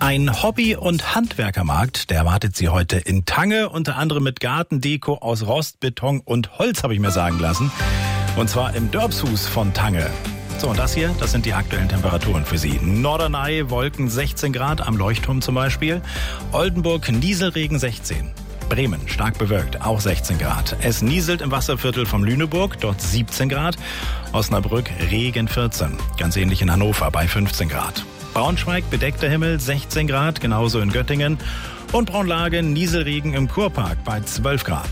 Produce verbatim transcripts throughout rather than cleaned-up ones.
Ein Hobby- und Handwerkermarkt, der erwartet Sie heute in Tange, unter anderem mit Gartendeko aus Rost, Beton und Holz, habe ich mir sagen lassen. Und zwar im Dörpshus von Tange. So, und das hier, das sind die aktuellen Temperaturen für Sie. Norderney, Wolken sechzehn Grad, am Leuchtturm zum Beispiel. Oldenburg, Nieselregen sechzehn. Bremen, stark bewölkt, auch sechzehn Grad. Es nieselt im Wasserviertel vom Lüneburg, dort siebzehn Grad. Osnabrück, Regen vierzehn. Ganz ähnlich in Hannover bei fünfzehn Grad. Braunschweig, bedeckter Himmel, sechzehn Grad, genauso in Göttingen. Und Braunlage, Nieselregen im Kurpark bei zwölf Grad.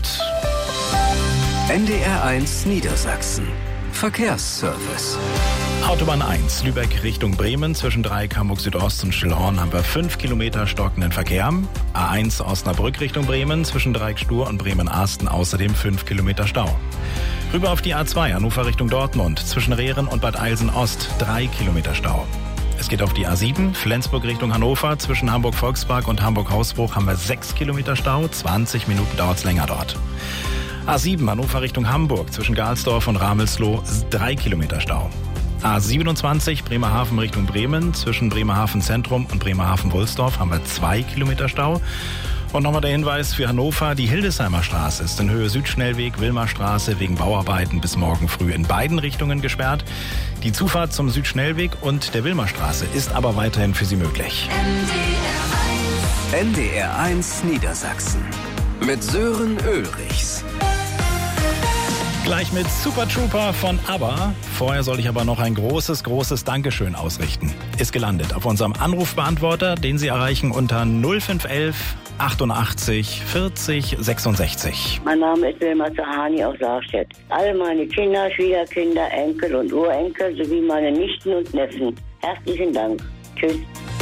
N D R eins Niedersachsen. Verkehrsservice. Autobahn eins, Lübeck Richtung Bremen, zwischen Dreieck, Hamburg Südost und Schillhorn haben wir fünf Kilometer stockenden Verkehr. A eins Osnabrück Richtung Bremen, zwischen Dreieck Stur und Bremen-Arsten außerdem fünf Kilometer Stau. Rüber auf die A zwei, Hannover Richtung Dortmund, zwischen Rehren und Bad Eilsen Ost, drei Kilometer Stau. Es geht auf die A sieben, Flensburg Richtung Hannover, zwischen Hamburg-Volkspark und Hamburg-Hausbruch haben wir sechs Kilometer Stau, zwanzig Minuten dauert es länger dort. A sieben, Hannover Richtung Hamburg, zwischen Galsdorf und Ramelsloh, drei Kilometer Stau. A siebenundzwanzig, Bremerhaven Richtung Bremen, zwischen Bremerhaven Zentrum und Bremerhaven-Wulsdorf haben wir zwei Kilometer Stau. Und nochmal der Hinweis für Hannover, die Hildesheimer Straße ist in Höhe Südschnellweg, Wilmerstraße wegen Bauarbeiten bis morgen früh in beiden Richtungen gesperrt. Die Zufahrt zum Südschnellweg und der Wilmerstraße ist aber weiterhin für Sie möglich. N D R eins Niedersachsen mit Sören Ulrichs. Gleich mit Super Trooper von ABBA. Vorher soll ich aber noch ein großes, großes Dankeschön ausrichten. Ist gelandet auf unserem Anrufbeantworter, den Sie erreichen unter null fünf eins eins achtundachtzig vierzig sechsundsechzig. Mein Name ist Wilma Zahani aus Saarstedt. Alle meine Kinder, Schwiegerkinder, Enkel und Urenkel sowie meine Nichten und Neffen. Herzlichen Dank. Tschüss.